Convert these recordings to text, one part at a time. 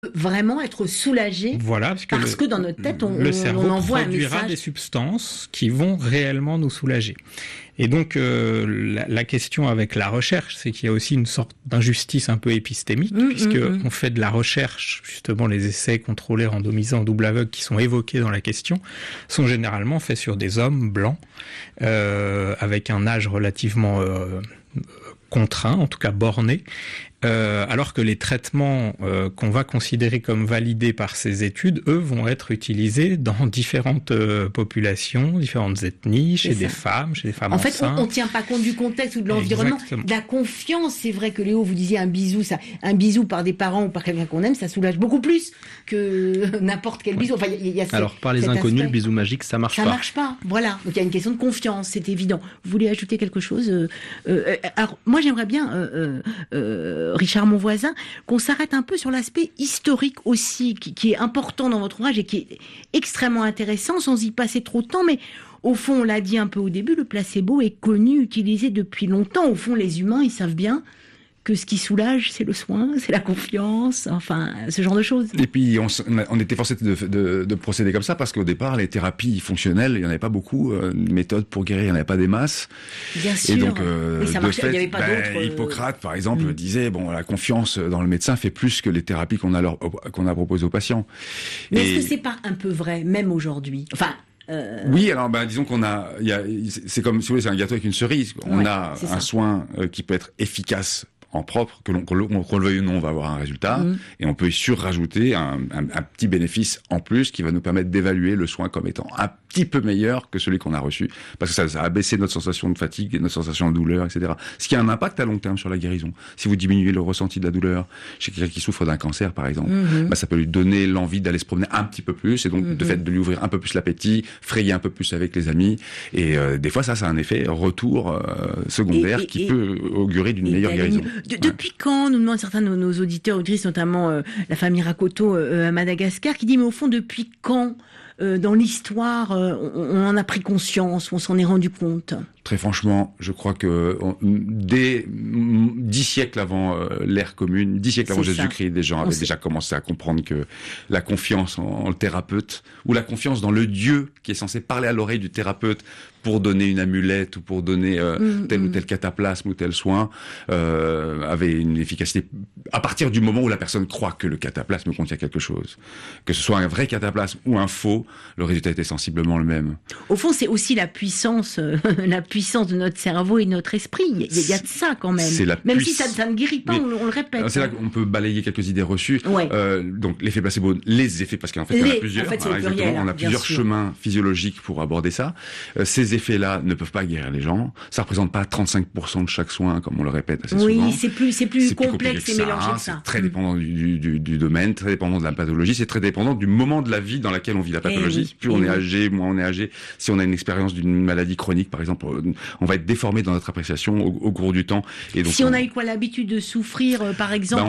vraiment être soulagé Voilà, parce que dans notre tête, le cerveau on envoie un produira message. des substances qui vont réellement nous soulager. Et donc, la question avec la recherche, c'est qu'il y a aussi une sorte d'injustice un peu épistémique, puisque on fait de la recherche, justement, les essais contrôlés, randomisés en double aveugle qui sont évoqués dans la question, sont généralement faits sur des hommes blancs, avec un âge relativement contraint, en tout cas borné, alors que les traitements qu'on va considérer comme validés par ces études, eux, vont être utilisés dans différentes populations, différentes ethnies, chez des femmes En fait, enceintes. on tient pas compte du contexte ou de l'environnement, Exactement. de la confiance. C'est vrai que Léo, vous disiez un bisou par des parents ou par quelqu'un qu'on aime, ça soulage beaucoup plus que n'importe quel bisou. Enfin, il y a Alors, par les inconnus, le bisou magique, ça marche pas. Ça marche pas, voilà. Donc il y a une question de confiance, c'est évident. Vous voulez ajouter quelque chose alors, moi, j'aimerais bien, Richard, mon voisin, qu'on s'arrête un peu sur l'aspect historique aussi, qui est important dans votre ouvrage et qui est extrêmement intéressant, sans y passer trop de temps, mais au fond, on l'a dit un peu au début, le placebo est connu, utilisé depuis longtemps. Au fond, les humains, ils savent bien que ce qui soulage, c'est le soin, c'est la confiance, enfin, ce genre de choses. Et puis, on était forcé de procéder comme ça, parce qu'au départ, les thérapies fonctionnelles, il n'y en avait pas beaucoup, de méthodes pour guérir, il n'y en avait pas des masses. Bien sûr. Et donc, mais ça de marchait, fait, il n'y avait pas d'autres. Hippocrate, par exemple, disait, la confiance dans le médecin fait plus que les thérapies qu'on a proposées aux patients. Mais est-ce que c'est pas un peu vrai, même aujourd'hui? Enfin, oui, alors disons c'est comme si vous voulez, c'est un gâteau avec une cerise. On a un soin qui peut être efficace en propre, qu'on le veuille ou non, on va avoir un résultat, et on peut surrajouter un petit bénéfice en plus qui va nous permettre d'évaluer le soin comme étant un petit peu meilleur que celui qu'on a reçu, parce que ça a baissé notre sensation de fatigue, notre sensation de douleur, etc. Ce qui a un impact à long terme sur la guérison. Si vous diminuez le ressenti de la douleur chez quelqu'un qui souffre d'un cancer, par exemple, ça peut lui donner l'envie d'aller se promener un petit peu plus, et donc de fait de lui ouvrir un peu plus l'appétit, frayer un peu plus avec les amis, et des fois ça a un effet retour secondaire qui peut augurer d'une meilleure guérison. Depuis quand, nous demandent certains de nos auditeurs, auditrices, notamment la famille Rakoto à Madagascar, qui dit, mais au fond, depuis quand dans l'histoire, on en a pris conscience, on s'en est rendu compte? Très franchement, je crois que dès 10 siècles avant l'ère commune, 10 siècles avant Jésus-Christ, des gens avaient déjà commencé à comprendre que la confiance en le thérapeute, ou la confiance dans le Dieu qui est censé parler à l'oreille du thérapeute pour donner une amulette ou pour donner tel ou tel cataplasme ou tel soin, avait une efficacité à partir du moment où la personne croit que le cataplasme contient quelque chose. Que ce soit un vrai cataplasme ou un faux, le résultat était sensiblement le même. Au fond, c'est aussi la puissance de notre cerveau et de notre esprit. Il y a de ça quand même. Même si ça ne guérit pas, on le répète. C'est là qu'on peut balayer quelques idées reçues. Ouais. Donc l'effet placebo, les effets, parce qu'en fait il y en a plusieurs. En fait, c'est le pluriel, exactement, on a plusieurs chemins physiologiques pour aborder ça. Ces effets-là ne peuvent pas guérir les gens. Ça représente pas 35% de chaque soin, comme on le répète assez souvent. Oui, c'est plus complexe et mélangé que ça. C'est très dépendant du domaine, très dépendant de la pathologie, c'est très dépendant du moment de la vie dans laquelle on vit la pathologie. Plus on est âgé, moins on est âgé. Si on a une expérience d'une maladie chronique, par exemple, on va être déformé dans notre appréciation au cours du temps. Et donc, si on a eu l'habitude de souffrir, par exemple,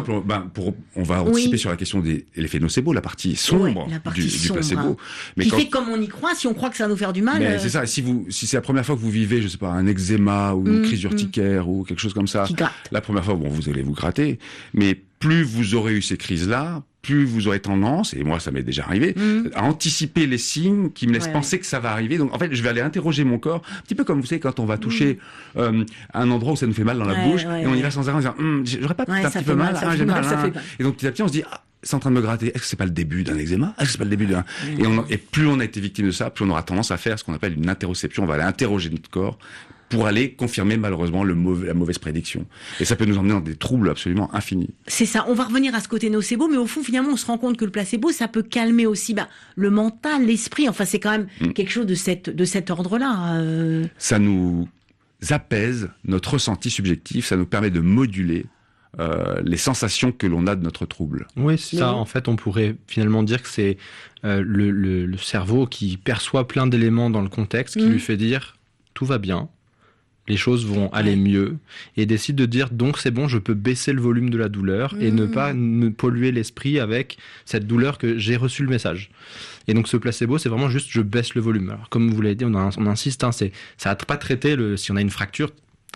on va anticiper sur la question de l'effet nocebo, la partie sombre du placebo. Mais qui fait comme on y croit, si on croit que ça va nous faire du mal. C'est ça. Si c'est la première fois que vous vivez, je sais pas, un eczéma ou une crise urticaire ou quelque chose comme ça, la première fois, vous allez vous gratter, mais plus vous aurez eu ces crises-là, plus vous aurez tendance, et moi ça m'est déjà arrivé, à anticiper les signes qui me laissent penser que ça va arriver. Donc en fait, je vais aller interroger mon corps, un petit peu comme vous savez quand on va toucher un endroit où ça nous fait mal dans la bouche, et on y va sans arrêt en disant j'aurais pas un petit peu mal, j'ai mal. Et donc petit à petit on se dit c'est en train de me gratter. Est-ce que c'est pas le début d'un eczéma? Est-ce que c'est pas le début d'un... Et plus on a été victime de ça, plus on aura tendance à faire ce qu'on appelle une interoception. On va aller interroger notre corps pour aller confirmer malheureusement la mauvaise prédiction. Et ça peut nous emmener dans des troubles absolument infinis. C'est ça. On va revenir à ce côté nocebo, mais au fond, finalement, on se rend compte que le placebo, ça peut calmer aussi le mental, l'esprit. Enfin, c'est quand même quelque chose de cet ordre-là. Ça nous apaise notre ressenti subjectif. Ça nous permet de moduler les sensations que l'on a de notre trouble. Oui, c'est ça. En fait, on pourrait finalement dire que c'est le cerveau qui perçoit plein d'éléments dans le contexte, qui lui fait dire tout va bien, les choses vont aller mieux, et décide de dire donc c'est bon, je peux baisser le volume de la douleur et ne pas me polluer l'esprit avec cette douleur que j'ai reçu le message. Et donc ce placebo, c'est vraiment juste je baisse le volume. Alors comme vous l'avez dit, on insiste, ça va pas traiter si on a une fracture.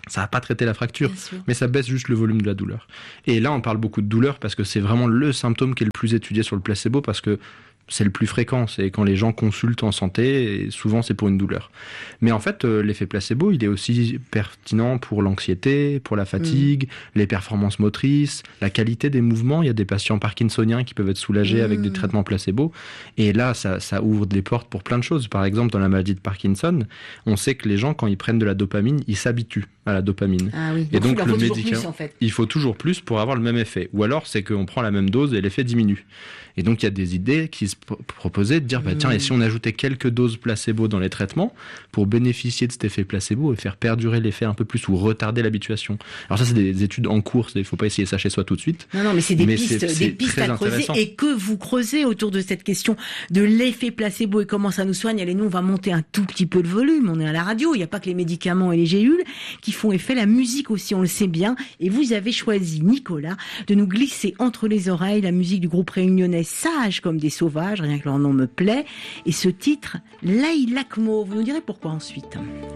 Ça va pas traiter la fracture, mais ça baisse juste le volume de la douleur. Et là, on parle beaucoup de douleur parce que c'est vraiment le symptôme qui est le plus étudié sur le placebo, parce que c'est le plus fréquent, c'est quand les gens consultent en santé, et souvent c'est pour une douleur. Mais en fait, l'effet placebo, il est aussi pertinent pour l'anxiété, pour la fatigue, les performances motrices, la qualité des mouvements. Il y a des patients parkinsoniens qui peuvent être soulagés avec des traitements placebo. Et là, ça ouvre des portes pour plein de choses. Par exemple, dans la maladie de Parkinson, on sait que les gens, quand ils prennent de la dopamine, ils s'habituent à la dopamine. Ah oui. Et donc le médicament, plus, en fait. Il faut toujours plus pour avoir le même effet. Ou alors, c'est qu'on prend la même dose et l'effet diminue. Et donc, il y a des idées qui se proposaient de dire, tiens, et si on ajoutait quelques doses placebo dans les traitements pour bénéficier de cet effet placebo et faire perdurer l'effet un peu plus ou retarder l'habituation. Alors ça, c'est des études en cours, il ne faut pas essayer ça chez soi tout de suite. Non, mais c'est des pistes à creuser et que vous creusez autour de cette question de l'effet placebo et comment ça nous soigne. Allez, nous, on va monter un tout petit peu le volume, on est à la radio, il n'y a pas que les médicaments et les gélules qui font effet, la musique aussi, on le sait bien. Et vous avez choisi, Nicolas, de nous glisser entre les oreilles la musique du groupe réunionnais Sages comme des sauvages, rien que leur nom me plaît. Et ce titre, Laïlakmo, vous nous direz pourquoi ensuite.